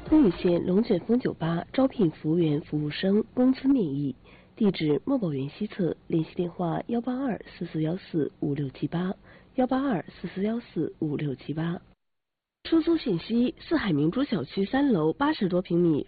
丰屿县龙卷风酒吧招聘服务员、服务生，工资免疫。地址：墨宝园西侧，联系电话：18244145678，18244145678。出租信息：四海明珠小区3楼80多平米。